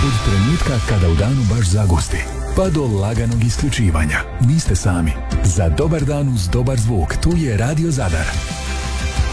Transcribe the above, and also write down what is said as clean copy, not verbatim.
Od trenutka kada u danu baš zagusti, pa do laganog isključivanja. Niste sami. Za dobar dan uz dobar zvuk, tu je Radio Zadar.